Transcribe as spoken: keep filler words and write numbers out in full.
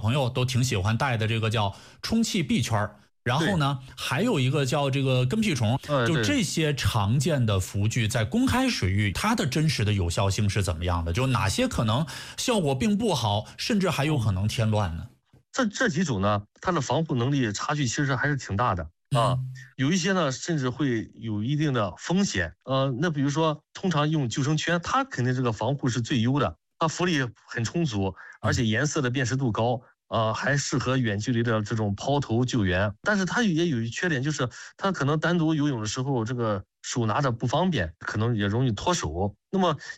朋友都挺喜欢戴的这个叫充气臂圈。然后呢，还有一个叫这个跟屁虫，就这些常见的浮具在公开水域，它的真实的有效性是怎么样的？就哪些可能效果并不好，甚至还有可能添乱呢？ 这这几种呢，它的防护能力差距其实还是挺大的啊。嗯、有一些呢，甚至会有一定的风险。呃，那比如说，通常用救生圈，它肯定这个防护是最优的，它浮力很充足，而且颜色的辨识度高。呃，还适合远距离的这种抛投救援，但是它也有一缺点，就是它可能单独游泳的时候，这个手拿着不方便，可能也容易脱手。那么